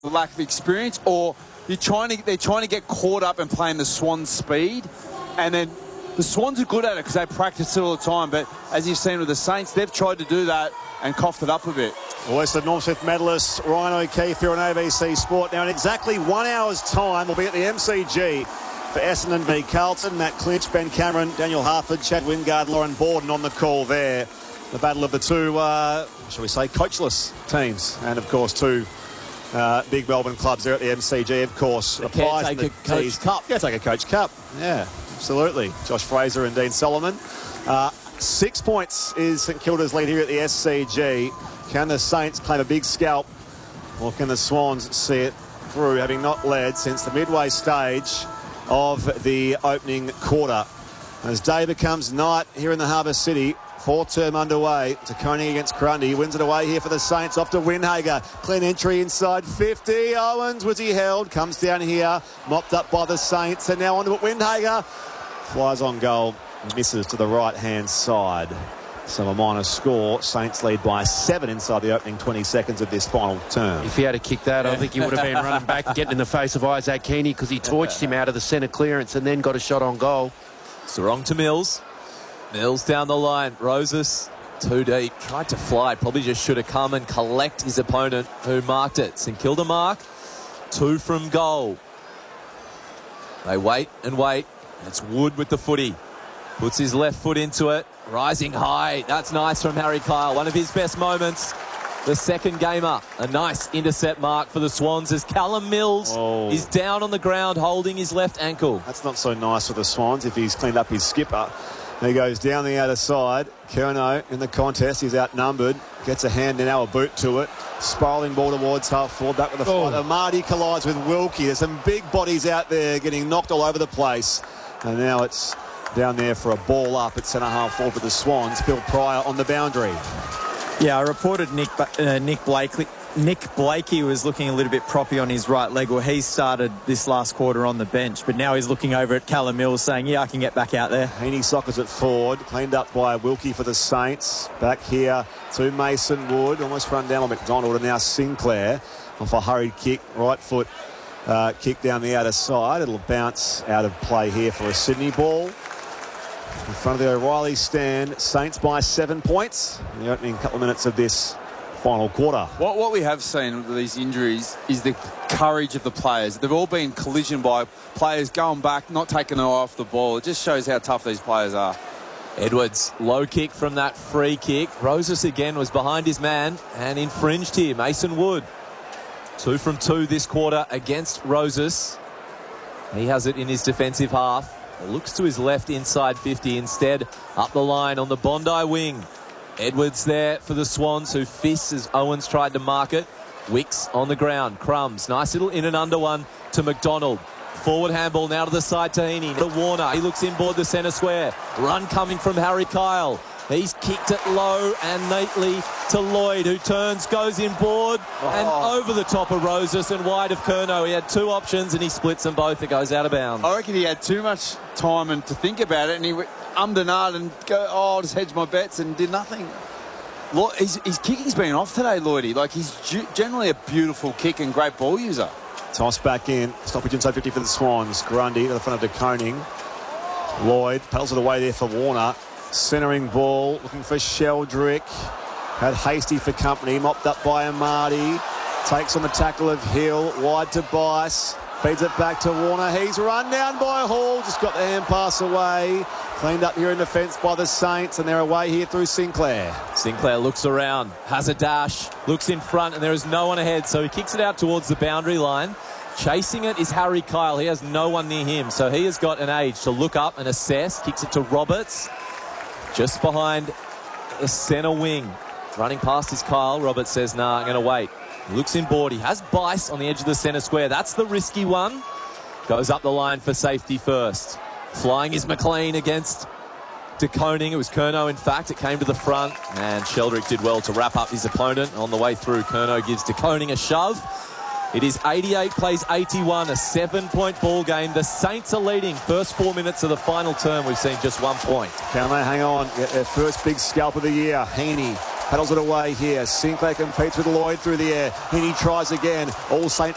lack of experience, or they're trying to get caught up and playing the Swans' speed, and then the Swans are good at it because they practice it all the time. But as you've seen with the Saints, they've tried to do that and coughed it up a bit. Western Norm Smith medalist Ryan O'Keefe here on ABC Sport. Now in exactly 1 hour's time, we'll be at the MCG for Essendon v Carlton. Matt Clinch, Ben Cameron, Daniel Harford, Chad Wingard, Lauren Borden on the call there. The battle of the two, shall we say, coachless teams. And of course, two big Melbourne clubs there at the MCG, of course. The Caretaker Coach Cup. Caretaker Coach Cup, yeah, absolutely. Josh Fraser and Dean Solomon. 6 points is St Kilda's lead here at the SCG. Can the Saints claim a big scalp, or can the Swans see it through, having not led since the midway stage of the opening quarter? As day becomes night here in the Harbour City, fourth term underway. Taconing against Grundy. Wins it away here for the Saints. Off to Windhager. Clean entry inside 50. Owens, was he held? Comes down here. Mopped up by the Saints. And now on to Windhager. Flies on goal. Misses to the right-hand side. So a minor score. Saints lead by 7 inside the opening 20 seconds of this final term. If he had kicked that, I think he would have been running back and getting in the face of Isaac Keaney, because he torched him out of the centre clearance and then got a shot on goal. Sarong to Mills. Mills down the line. Roses too deep. Tried to fly. Probably just should have come and collect his opponent who marked it. St Kilda mark. 2 from goal. They wait and wait. It's Wood with the footy. Puts his left foot into it. Rising high. That's nice from Harry Kyle. One of his best moments. The second gamer. A nice intercept mark for the Swans as Callum Mills is down on the ground holding his left ankle. That's not so nice for the Swans if he's cleaned up his skipper. He goes down the outer side. Curnow in the contest. He's outnumbered. Gets a hand and now a boot to it. Spiralling ball towards half forward. Back with the fight. Amadi collides with Wilkie. There's some big bodies out there getting knocked all over the place. And now it's down there for a ball up at centre half forward for the Swans. Phil Pryor on the boundary. Yeah, I reported Nick Blakey was looking a little bit proppy on his right leg. Well, he started this last quarter on the bench, but now he's looking over at Callum Mills saying, yeah, I can get back out there. Heaney sockers it forward, cleaned up by Wilkie for the Saints. Back here to Mason Wood, almost run down on McDonald, and now Sinclair off a hurried kick, right foot kick down the outer side. It'll bounce out of play here for a Sydney ball. In front of the O'Reilly stand, Saints by 7 points in the opening couple of minutes of this final quarter. What we have seen with these injuries is the courage of the players. They've all been collision by players going back, not taking their eye off the ball. It just shows how tough these players are. Edwards, low kick from that free kick. Roses again was behind his man and infringed here. Mason Wood. 2 from 2 this quarter against Roses. He has it in his defensive half. Looks to his left inside 50 instead. Up the line on the Bondi wing. Edwards there for the Swans, who fists as Owens tried to mark it. Wicks on the ground. Crumbs. Nice little in and under one to McDonald. Forward handball now to the side to Heaney. To Warner. He looks inboard the centre square. Run coming from Harry Kyle. He's kicked it low and neatly to Lloyd, who turns, goes inboard and over the top of Roses and wide of Curnow. He had 2 options and he splits them both. It goes out of bounds. I reckon he had too much time and to think about it, and he went and and go, I'll just hedge my bets, and did nothing. His kicking's been off today, Lloydie. Like, he's generally a beautiful kick and great ball user. Toss back in. Stoppage inside 50 for the Swans. Grundy to the front of De Koning. Lloyd pedals it away there for Warner. Centering ball, looking for Sheldrick. Had Hasty for company, mopped up by Amadi. Takes on the tackle of Hill, wide to Bice. Feeds it back to Warner. He's run down by Hall, just got the hand pass away. Cleaned up here in defence by the Saints, and they're away here through Sinclair. Sinclair looks around, has a dash, looks in front, and there is no one ahead, so he kicks it out towards the boundary line. Chasing it is Harry Kyle. He has no one near him, so he has got an age to look up and assess. Kicks it to Roberts. Just behind the centre wing. Running past is Kyle. Roberts says, nah, I'm going to wait. He looks inboard. He has Bice on the edge of the centre square. That's the risky one. Goes up the line for safety first. Flying is McLean against De Koning. It was Curnow, in fact. It came to the front. And Sheldrick did well to wrap up his opponent. On the way through, Curnow gives De Koning a shove. It is 88 plays 81, a 7-point ball game. The Saints are leading. First 4 minutes of the final term, we've seen just 1 point. Can they hang on? Get their first big scalp of the year. Heaney paddles it away here. Sinclair competes with Lloyd through the air. Heaney tries again. All Saints